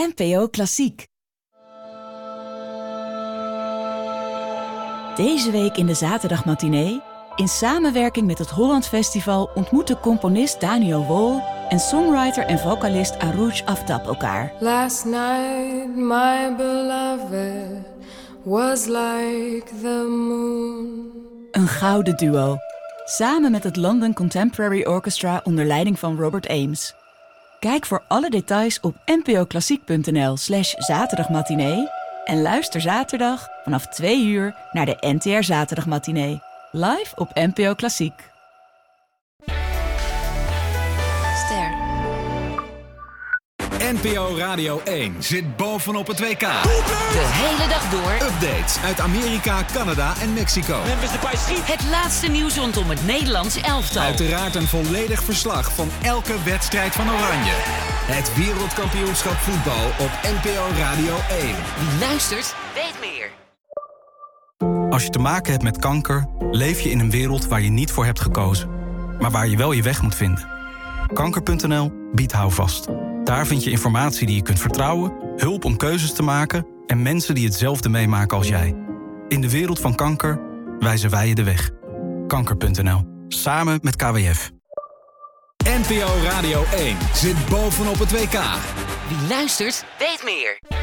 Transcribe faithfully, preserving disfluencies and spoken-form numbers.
N P O Klassiek. Deze week in de zaterdagmatinee, in samenwerking met het Holland Festival, ontmoeten componist Daniel Wol en songwriter en vocalist Arouj Aftab elkaar. Last night my beloved was like the moon. Een gouden duo, samen met het London Contemporary Orchestra onder leiding van Robert Ames. Kijk voor alle details op npoklassiek.nl slash zaterdagmatinee en luister zaterdag vanaf twee uur naar de N T R Zaterdagmatinee. Live op N P O Klassiek. Ster. N P O Radio één zit bovenop het W K. De hele dag door. Updates uit Amerika, Canada en Mexico. Het laatste nieuws rondom het Nederlands elftal. Uiteraard een volledig verslag van elke wedstrijd van Oranje. Het wereldkampioenschap voetbal op N P O Radio één. Wie luistert, weet meer. Als je te maken hebt met kanker, leef je in een wereld waar je niet voor hebt gekozen. Maar waar je wel je weg moet vinden. Kanker punt n l biedt houvast. Daar vind je informatie die je kunt vertrouwen, hulp om keuzes te maken en mensen die hetzelfde meemaken als jij. In de wereld van kanker wijzen wij je de weg. Kanker punt n l. Samen met K W F. N P O Radio één zit bovenop het W K. Wie luistert, weet meer.